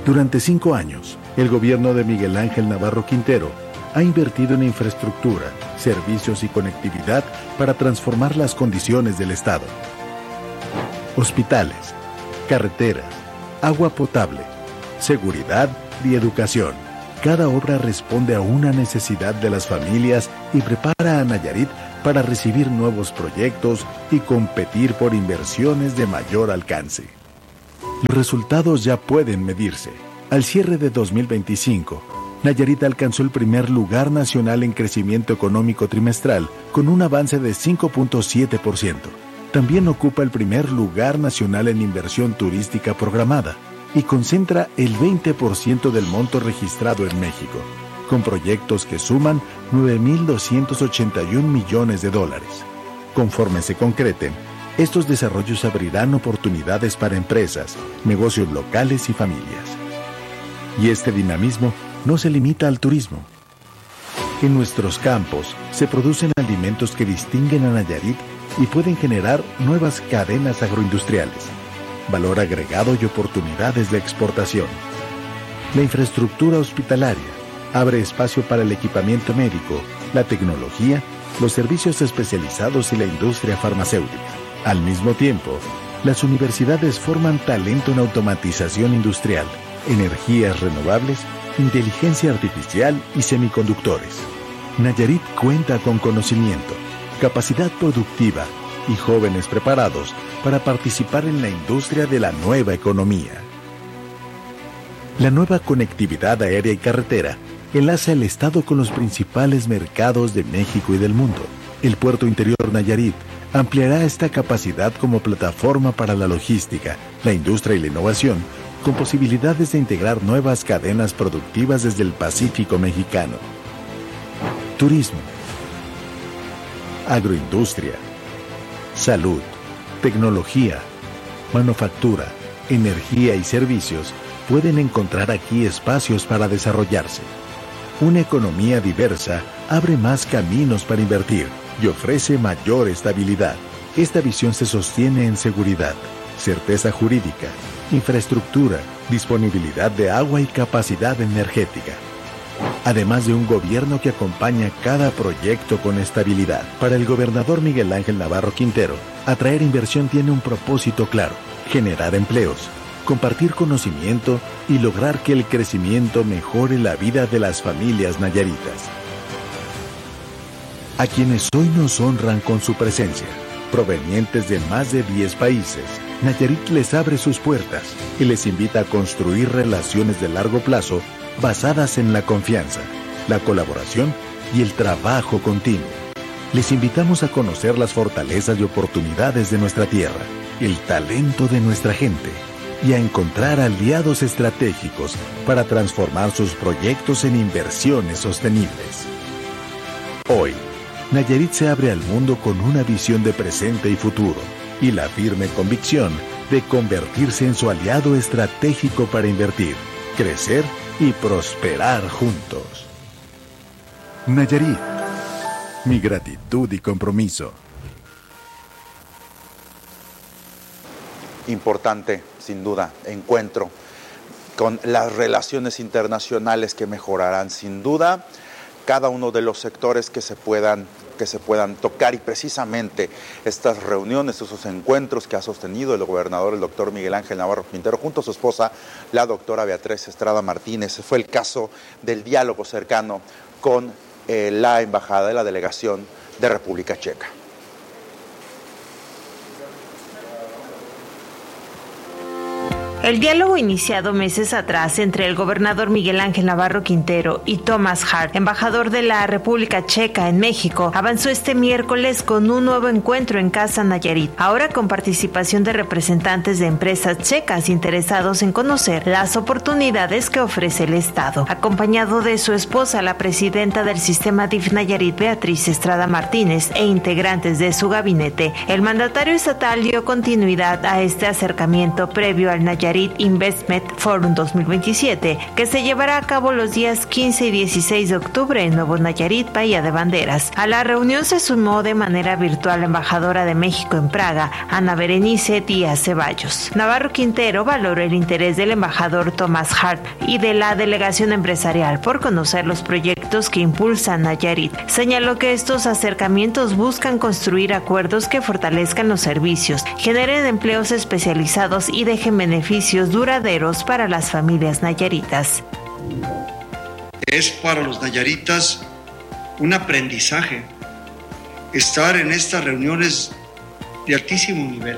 Durante 5 años, el gobierno de Miguel Ángel Navarro Quintero ha invertido en infraestructura, servicios y conectividad para transformar las condiciones del Estado. Hospitales, carreteras, agua potable, seguridad y educación. Cada obra responde a una necesidad de las familias y prepara a Nayarit para recibir nuevos proyectos y competir por inversiones de mayor alcance. Los resultados ya pueden medirse. Al cierre de 2025, Nayarit alcanzó el primer lugar nacional en crecimiento económico trimestral con un avance de 5.7%. También ocupa el primer lugar nacional en inversión turística programada y concentra el 20% del monto registrado en México, con proyectos que suman $9,281 millones. Conforme se concreten, estos desarrollos abrirán oportunidades para empresas, negocios locales y familias. Y este dinamismo no se limita al turismo. En nuestros campos se producen alimentos que distinguen a Nayarit y pueden generar nuevas cadenas agroindustriales, valor agregado y oportunidades de exportación. La infraestructura hospitalaria abre espacio para el equipamiento médico, la tecnología, los servicios especializados y la industria farmacéutica. Al mismo tiempo, las universidades forman talento en automatización industrial, energías renovables, inteligencia artificial y semiconductores. Nayarit cuenta con conocimiento, capacidad productiva y jóvenes preparados para participar en la industria de la nueva economía. La nueva conectividad aérea y carretera enlaza el Estado con los principales mercados de México y del mundo. El Puerto Interior Nayarit ampliará esta capacidad como plataforma para la logística, la industria y la innovación, con posibilidades de integrar nuevas cadenas productivas desde el Pacífico mexicano. Turismo, agroindustria, salud, tecnología, manufactura, energía y servicios pueden encontrar aquí espacios para desarrollarse. Una economía diversa abre más caminos para invertir y ofrece mayor estabilidad. Esta visión se sostiene en seguridad, certeza jurídica, infraestructura, disponibilidad de agua y capacidad energética. Además de un gobierno que acompaña cada proyecto con estabilidad. Para el gobernador Miguel Ángel Navarro Quintero, atraer inversión tiene un propósito claro: generar empleos, compartir conocimiento y lograr que el crecimiento mejore la vida de las familias nayaritas. A quienes hoy nos honran con su presencia, provenientes de más de 10 países, Nayarit les abre sus puertas y les invita a construir relaciones de largo plazo basadas en la confianza, la colaboración y el trabajo continuo. Les invitamos a conocer las fortalezas y oportunidades de nuestra tierra, el talento de nuestra gente y a encontrar aliados estratégicos para transformar sus proyectos en inversiones sostenibles. Hoy, Nayarit se abre al mundo con una visión de presente y futuro y la firme convicción de convertirse en su aliado estratégico para invertir, crecer y prosperar juntos. Nayarit, mi gratitud y compromiso. Importante, sin duda, encuentro con las relaciones internacionales que mejorarán, sin duda, cada uno de los sectores que se puedan tocar, y precisamente estas reuniones, esos encuentros que ha sostenido el gobernador, el doctor Miguel Ángel Navarro Quintero, junto a su esposa, la doctora Beatriz Estrada Martínez, fue el caso del diálogo cercano con la embajada de la delegación de República Checa. El diálogo iniciado meses atrás entre el gobernador Miguel Ángel Navarro Quintero y Thomas Hart, embajador de la República Checa en México, avanzó este miércoles con un nuevo encuentro en Casa Nayarit, ahora con participación de representantes de empresas checas interesados en conocer las oportunidades que ofrece el Estado. Acompañado de su esposa, la presidenta del sistema DIF Nayarit, Beatriz Estrada Martínez, e integrantes de su gabinete, el mandatario estatal dio continuidad a este acercamiento previo al Nayarit Nayarit Investment Forum 2027, que se llevará a cabo los días 15 y 16 de octubre en Nuevo Nayarit, Bahía de Banderas. A la reunión se sumó de manera virtual la embajadora de México en Praga, Ana Berenice Díaz Ceballos. Navarro Quintero valoró el interés del embajador Thomas Hart y de la delegación empresarial por conocer los proyectos que impulsa Nayarit. Señaló que estos acercamientos buscan construir acuerdos que fortalezcan los servicios, generen empleos especializados y dejen beneficios duraderos para las familias nayaritas. Es para los nayaritas un aprendizaje estar en estas reuniones de altísimo nivel,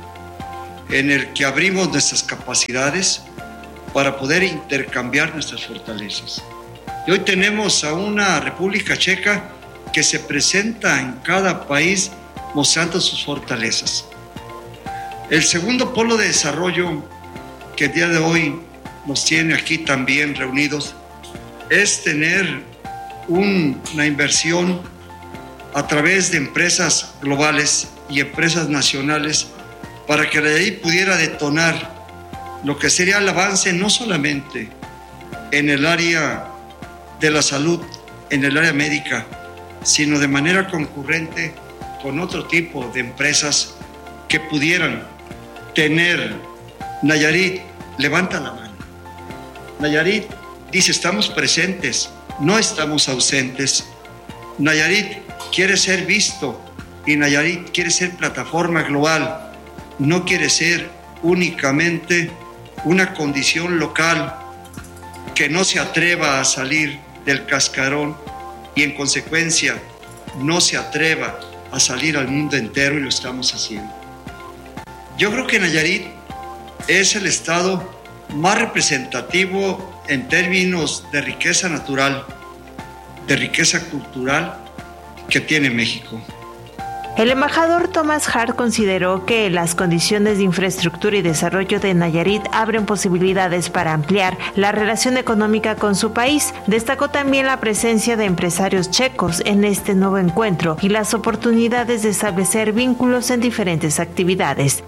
en el que abrimos nuestras capacidades para poder intercambiar nuestras fortalezas. Y hoy tenemos a una República Checa que se presenta en cada país mostrando sus fortalezas. El segundo polo de desarrollo que el día de hoy nos tiene aquí también reunidos es tener una inversión a través de empresas globales y empresas nacionales para que de ahí pudiera detonar lo que sería el avance no solamente en el área de la salud, en el área médica, sino de manera concurrente con otro tipo de empresas que pudieran tener. Nayarit levanta la mano. Nayarit dice: estamos presentes, no estamos ausentes. Nayarit quiere ser visto y Nayarit quiere ser plataforma global, no quiere ser únicamente una condición local que no se atreva a salir del cascarón y en consecuencia no se atreva a salir al mundo entero, y lo estamos haciendo. Yo creo que Nayarit es el estado más representativo en términos de riqueza natural, de riqueza cultural que tiene México. El embajador Thomas Hart consideró que las condiciones de infraestructura y desarrollo de Nayarit abren posibilidades para ampliar la relación económica con su país. Destacó también la presencia de empresarios checos en este nuevo encuentro y las oportunidades de establecer vínculos en diferentes actividades.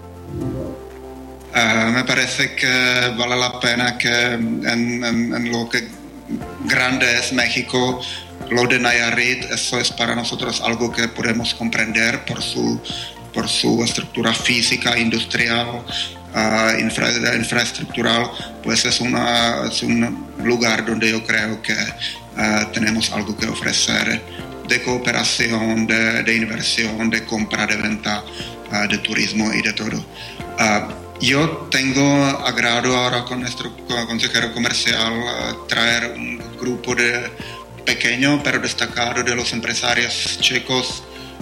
Me parece que vale la pena que en lo que grande es México, lo de Nayarit, eso es para nosotros algo que podemos comprender por su estructura física, industrial, infraestructural. Pues es un lugar donde yo creo que tenemos algo que ofrecer de cooperación, de inversión, de compra, de venta, de turismo y de todo. Yo tengo agrado ahora con nuestro consejero comercial traer un grupo pequeño pero destacado de los empresarios checos,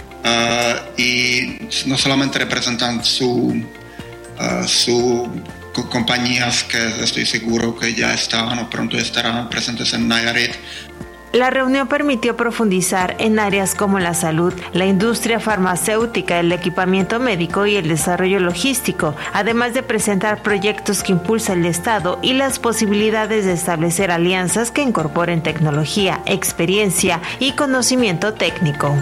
y no solamente representan su compañías que estoy seguro que ya estaban o pronto estarán presentes en Nayarit. La reunión permitió profundizar en áreas como la salud, la industria farmacéutica, el equipamiento médico y el desarrollo logístico, además de presentar proyectos que impulsa el Estado y las posibilidades de establecer alianzas que incorporen tecnología, experiencia y conocimiento técnico.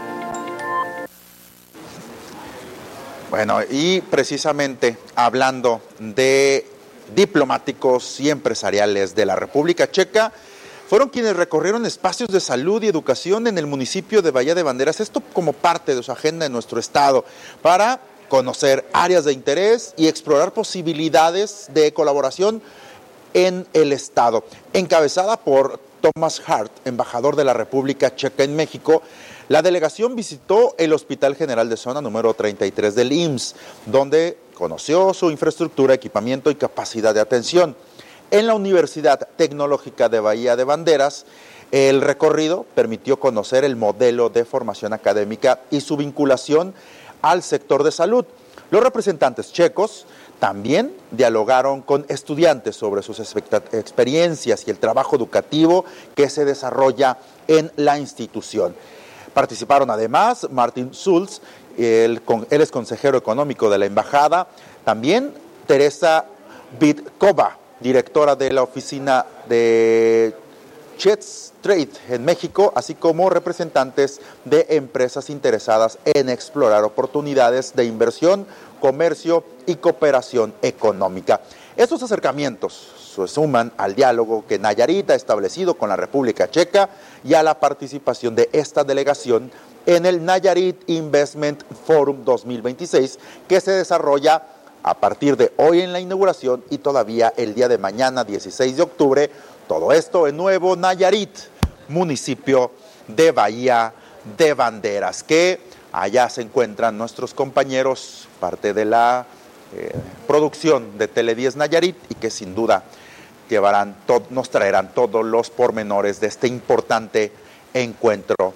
Bueno, y precisamente hablando de diplomáticos y empresariales de la República Checa, fueron quienes recorrieron espacios de salud y educación en el municipio de Bahía de Banderas, esto como parte de su agenda en nuestro estado, para conocer áreas de interés y explorar posibilidades de colaboración en el estado. Encabezada por Thomas Hart, embajador de la República Checa en México, la delegación visitó el Hospital General de Zona número 33 del IMSS, donde conoció su infraestructura, equipamiento y capacidad de atención. En la Universidad Tecnológica de Bahía de Banderas, el recorrido permitió conocer el modelo de formación académica y su vinculación al sector de salud. Los representantes checos también dialogaron con estudiantes sobre sus experiencias y el trabajo educativo que se desarrolla en la institución. Participaron además Martin Schulz, él es consejero económico de la embajada, también Teresa Vitkova, directora de la oficina de Chess Trade en México, así como representantes de empresas interesadas en explorar oportunidades de inversión, comercio y cooperación económica. Estos acercamientos se suman al diálogo que Nayarit ha establecido con la República Checa y a la participación de esta delegación en el Nayarit Investment Forum 2026, que se desarrolla a partir de hoy en la inauguración y todavía el día de mañana, 16 de octubre, todo esto en Nuevo Nayarit, municipio de Bahía de Banderas, que allá se encuentran nuestros compañeros, parte de la producción de Tele10 Nayarit, y que sin duda nos traerán todos los pormenores de este importante encuentro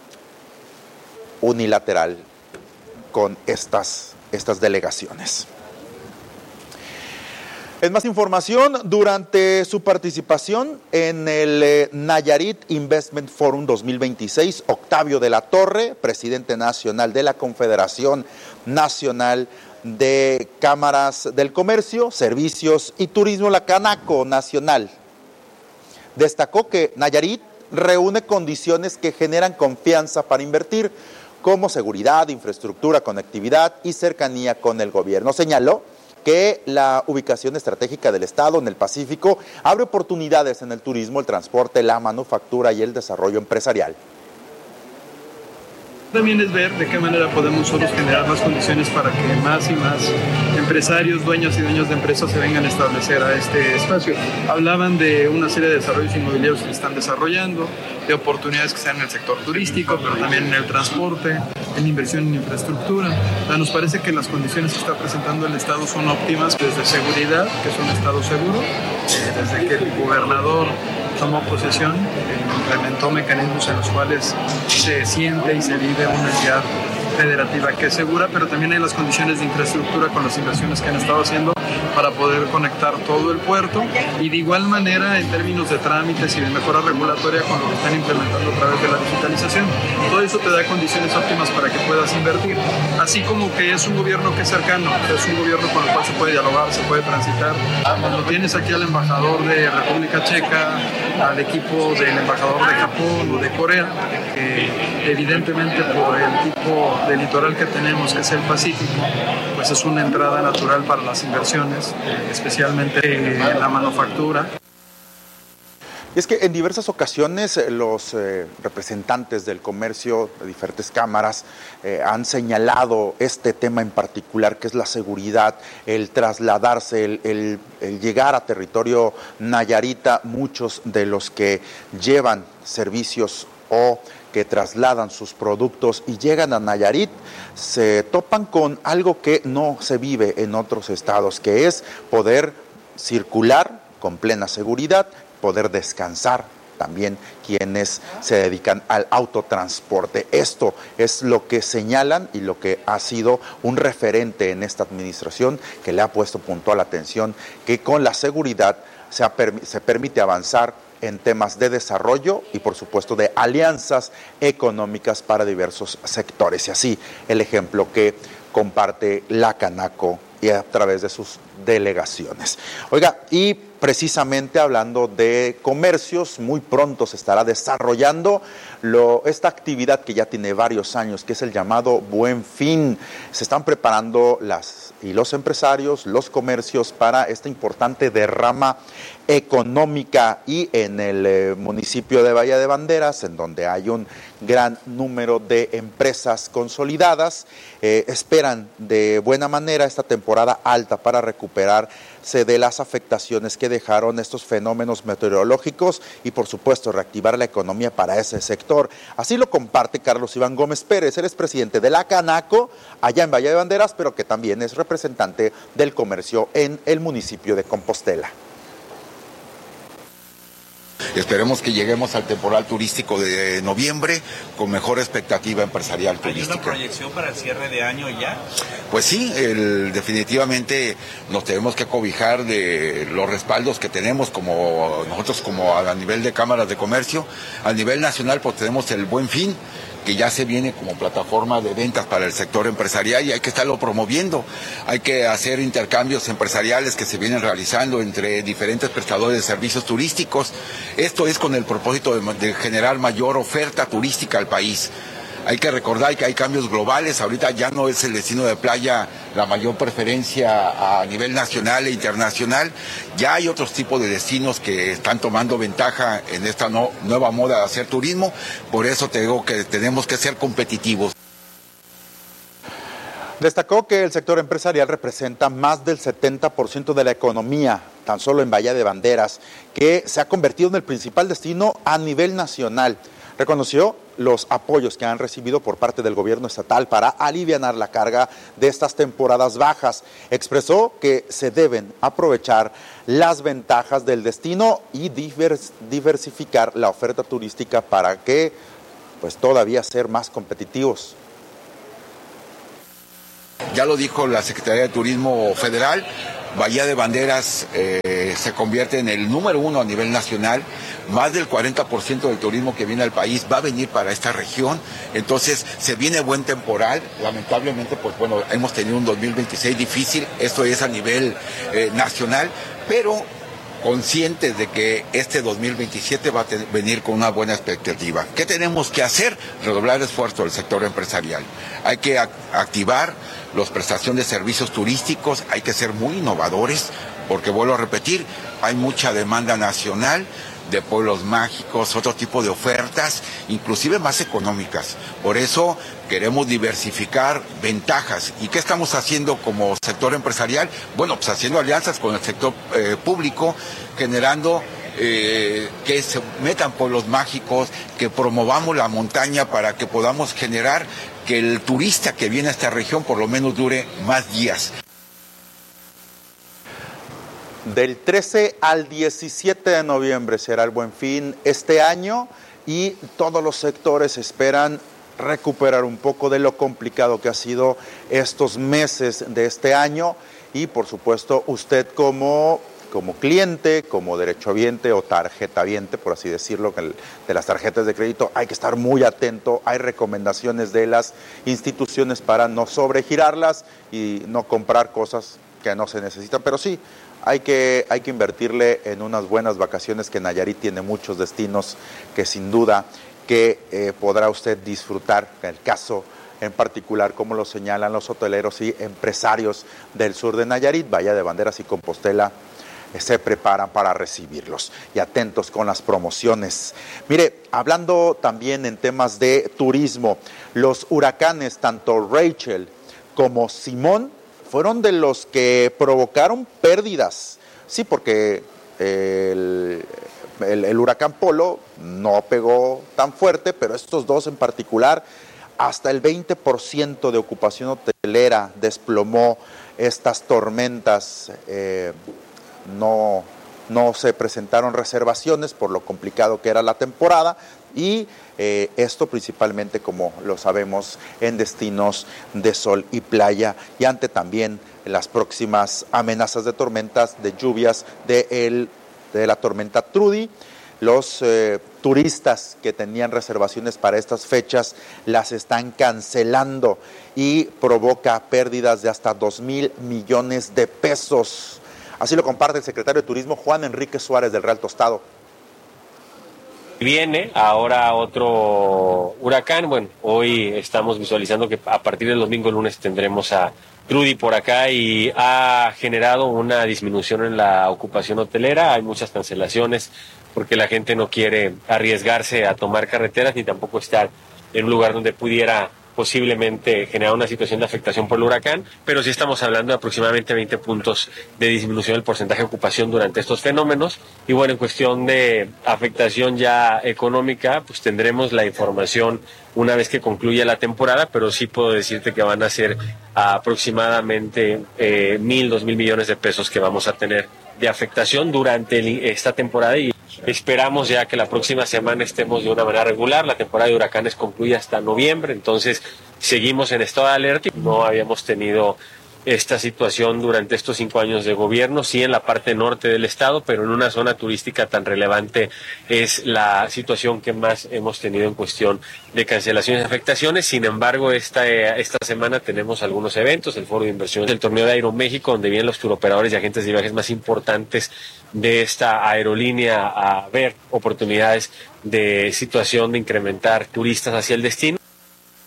unilateral con estas delegaciones. En más información, durante su participación en el Nayarit Investment Forum 2026, Octavio de la Torre, presidente nacional de la Confederación Nacional de Cámaras del Comercio, Servicios y Turismo, la Canaco Nacional, destacó que Nayarit reúne condiciones que generan confianza para invertir, como seguridad, infraestructura, conectividad y cercanía con el gobierno. Señaló que la ubicación estratégica del Estado en el Pacífico abre oportunidades en el turismo, el transporte, la manufactura y el desarrollo empresarial. También es ver de qué manera podemos nosotros generar más condiciones para que más y más empresarios, dueños y dueños de empresas se vengan a establecer a este espacio. Hablaban de una serie de desarrollos inmobiliarios que están desarrollando, de oportunidades que están en el sector turístico, pero también en el transporte, en inversión en infraestructura. O sea, nos parece que las condiciones que está presentando el Estado son óptimas, desde seguridad, que es un Estado seguro, desde que el gobernador tomó posesión, implementó mecanismos en los cuales se siente y se vive una entidad federativa que es segura, pero también hay las condiciones de infraestructura con las inversiones que han estado haciendo para poder conectar todo el puerto, y de igual manera en términos de trámites y de mejora regulatoria con lo que están implementando a través de la digitalización. Todo eso te da condiciones óptimas para que puedas invertir, así como que es un gobierno que es cercano, es un gobierno con el cual se puede dialogar, se puede transitar. Cuando tienes aquí al embajador de República Checa, al equipo del embajador de Japón o de Corea, que evidentemente por el tipo de litoral que tenemos, que es el Pacífico, pues es una entrada natural para las inversiones, especialmente en la manufactura. Y es que en diversas ocasiones los representantes del comercio de diferentes cámaras han señalado este tema en particular, que es la seguridad, el trasladarse, el llegar a territorio nayarita. Muchos de los que llevan servicios o que trasladan sus productos y llegan a Nayarit se topan con algo que no se vive en otros estados, que es poder circular con plena seguridad, poder descansar también quienes se dedican al autotransporte. Esto es lo que señalan y lo que ha sido un referente en esta administración, que le ha puesto puntual atención, que con la seguridad se permite avanzar en temas de desarrollo y por supuesto de alianzas económicas para diversos sectores. Y así el ejemplo que comparte la Canaco y a través de sus delegaciones. Oiga, y precisamente hablando de comercios, muy pronto se estará desarrollando esta actividad que ya tiene varios años, que es el llamado Buen Fin. Se están preparando los empresarios, los comercios para esta importante derrama económica, y en el municipio de Bahía de Banderas, en donde hay un gran número de empresas consolidadas, esperan de buena manera esta temporada alta para recuperarse de las afectaciones que dejaron estos fenómenos meteorológicos y por supuesto reactivar la economía para ese sector. Así lo comparte Carlos Iván Gómez Pérez. Él es presidente de la Canaco allá en Bahía de Banderas, pero que también es representante del comercio en el municipio de Compostela. Esperemos que lleguemos al temporal turístico de noviembre con mejor expectativa empresarial turística. ¿Hay una proyección para el cierre de año ya? Pues sí, definitivamente nos tenemos que cobijar de los respaldos que tenemos nosotros como a nivel de cámaras de comercio. A nivel nacional pues tenemos el Buen Fin, que ya se viene como plataforma de ventas para el sector empresarial y hay que estarlo promoviendo. Hay que hacer intercambios empresariales que se vienen realizando entre diferentes prestadores de servicios turísticos. Esto es con el propósito de generar mayor oferta turística al país. Hay que recordar que hay cambios globales. Ahorita ya no es el destino de playa la mayor preferencia a nivel nacional e internacional. Ya hay otros tipos de destinos que están tomando ventaja en esta nueva moda de hacer turismo. Por eso te digo que tenemos que ser competitivos. Destacó que el sector empresarial representa más del 70% de la economía, tan solo en Bahía de Banderas, que se ha convertido en el principal destino a nivel nacional. Reconoció los apoyos que han recibido por parte del gobierno estatal para alivianar la carga de estas temporadas bajas. Expresó que se deben aprovechar las ventajas del destino y diversificar la oferta turística para que pues todavía ser más competitivos. Ya lo dijo la Secretaría de Turismo Federal, Bahía de Banderas se convierte en el número 1 a nivel nacional. Más del 40% del turismo que viene al país va a venir para esta región. Entonces se viene buen temporal. Lamentablemente, pues bueno, hemos tenido un 2026 difícil. Esto es a nivel nacional, pero conscientes de que este 2027 va a venir con una buena expectativa. ¿Qué tenemos que hacer? Redoblar el esfuerzo del sector empresarial. Hay que activar las prestaciones de servicios turísticos, hay que ser muy innovadores, porque vuelvo a repetir, hay mucha demanda nacional de pueblos mágicos, otro tipo de ofertas, inclusive más económicas. Por eso queremos diversificar ventajas. ¿Y qué estamos haciendo como sector empresarial? Bueno, pues haciendo alianzas con el sector público, generando que se metan pueblos mágicos, que promovamos la montaña para que podamos generar que el turista que viene a esta región por lo menos dure más días. Del 13 al 17 de noviembre será el Buen Fin este año y todos los sectores esperan recuperar un poco de lo complicado que ha sido estos meses de este año y por supuesto usted como cliente, como derechohabiente o tarjetaviente, por así decirlo, de las tarjetas de crédito, hay que estar muy atento. Hay recomendaciones de las instituciones para no sobregirarlas y no comprar cosas que no se necesitan, pero sí, hay que invertirle en unas buenas vacaciones, que Nayarit tiene muchos destinos que sin duda que podrá usted disfrutar. En el caso en particular, como lo señalan los hoteleros y empresarios del sur de Nayarit, Bahía de Banderas y Compostela se preparan para recibirlos. Y atentos con las promociones. Mire, hablando también en temas de turismo, los huracanes, tanto Rachel como Simón, fueron de los que provocaron pérdidas. Sí, porque el huracán Polo no pegó tan fuerte, pero estos dos en particular, hasta el 20% de ocupación hotelera desplomó estas tormentas. No se presentaron reservaciones por lo complicado que era la temporada y esto principalmente, como lo sabemos, en destinos de sol y playa y ante también las próximas amenazas de tormentas, de lluvias de la tormenta Trudy. Los turistas que tenían reservaciones para estas fechas las están cancelando y provoca pérdidas de hasta 2,000 millones de pesos. Así lo comparte el secretario de Turismo, Juan Enrique Suárez, del Real Tostado. Viene ahora otro huracán. Bueno, hoy estamos visualizando que a partir del domingo, lunes, tendremos a Trudy por acá y ha generado una disminución en la ocupación hotelera. Hay muchas cancelaciones porque la gente no quiere arriesgarse a tomar carreteras ni tampoco estar en un lugar donde pudiera posiblemente generar una situación de afectación por el huracán, pero sí estamos hablando de aproximadamente 20 puntos de disminución del porcentaje de ocupación durante estos fenómenos. Y bueno, en cuestión de afectación ya económica, pues tendremos la información una vez que concluya la temporada, pero sí puedo decirte que van a ser aproximadamente 2,000 millones de pesos que vamos a tener de afectación durante esta temporada y esperamos ya que la próxima semana estemos de una manera regular. La temporada de huracanes concluye hasta noviembre, entonces seguimos en estado de alerta. No habíamos tenido esta situación durante estos 5 años de gobierno, sí en la parte norte del estado, pero en una zona turística tan relevante es la situación que más hemos tenido en cuestión de cancelaciones y afectaciones. Sin embargo, esta semana tenemos algunos eventos, el Foro de Inversiones del Torneo de Aeroméxico, donde vienen los turoperadores y agentes de viajes más importantes de esta aerolínea a ver oportunidades de situación de incrementar turistas hacia el destino.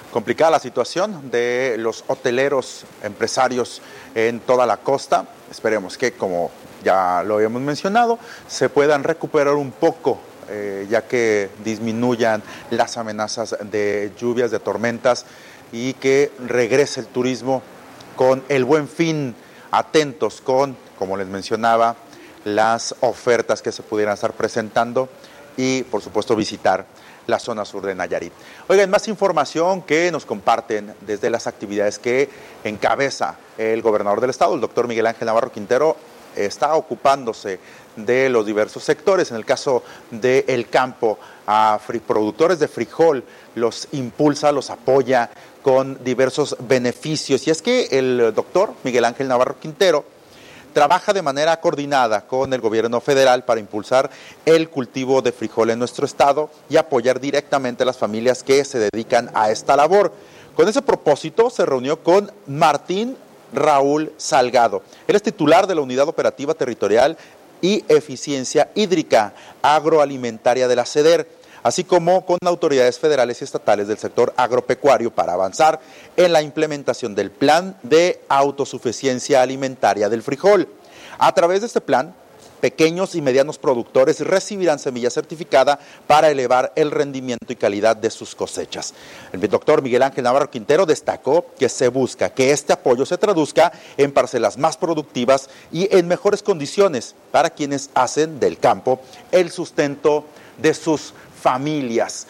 complicada la situación de los hoteleros, empresarios en toda la costa. Esperemos que, como ya lo habíamos mencionado, se puedan recuperar un poco, ya que disminuyan las amenazas de lluvias, de tormentas, y que regrese el turismo con el Buen Fin, atentos con, como les mencionaba, las ofertas que se pudieran estar presentando y, por supuesto, visitar la zona sur de Nayarit. Oigan, más información que nos comparten desde las actividades que encabeza el gobernador del estado, el doctor Miguel Ángel Navarro Quintero. Está ocupándose de los diversos sectores. En el caso del campo, a productores de frijol los impulsa, los apoya con diversos beneficios. Y es que el doctor Miguel Ángel Navarro Quintero trabaja de manera coordinada con el gobierno federal para impulsar el cultivo de frijol en nuestro estado y apoyar directamente a las familias que se dedican a esta labor. Con ese propósito se reunió con Martín Raúl Salgado. Él es titular de la Unidad Operativa Territorial y Eficiencia Hídrica Agroalimentaria de la SEDER, así como con autoridades federales y estatales del sector agropecuario para avanzar en la implementación del Plan de Autosuficiencia Alimentaria del Frijol. A través de este plan, pequeños y medianos productores recibirán semilla certificada para elevar el rendimiento y calidad de sus cosechas. El doctor Miguel Ángel Navarro Quintero destacó que se busca que este apoyo se traduzca en parcelas más productivas y en mejores condiciones para quienes hacen del campo el sustento de sus familias.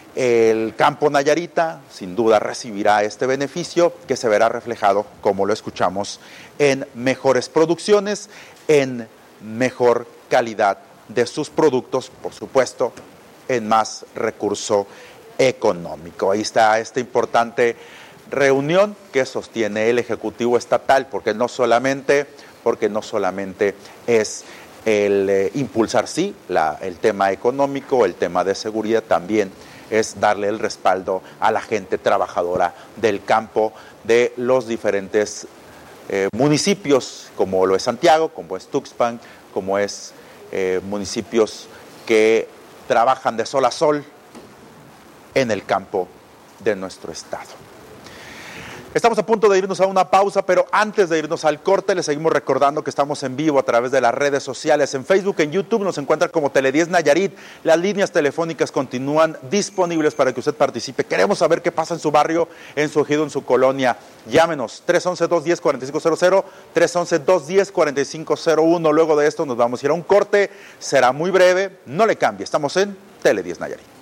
El campo nayarita sin duda recibirá este beneficio que se verá reflejado, como lo escuchamos, en mejores producciones, en mejor calidad de sus productos, por supuesto, en más recurso económico. Ahí está esta importante reunión que sostiene el Ejecutivo Estatal, porque no solamente es el impulsar, sí, el tema económico, el tema de seguridad, también es darle el respaldo a la gente trabajadora del campo de los diferentes municipios, como lo es Santiago, como es Tuxpan, como es municipios que trabajan de sol a sol en el campo de nuestro estado. Estamos a punto de irnos a una pausa, pero antes de irnos al corte, les seguimos recordando que estamos en vivo a través de las redes sociales. En Facebook, en YouTube nos encuentra como Tele10 Nayarit. Las líneas telefónicas continúan disponibles para que usted participe. Queremos saber qué pasa en su barrio, en su ejido, en su colonia. Llámenos, 311-210-4500, 311-210-4501. Luego de esto nos vamos a ir a un corte. Será muy breve, no le cambie. Estamos en Tele10 Nayarit.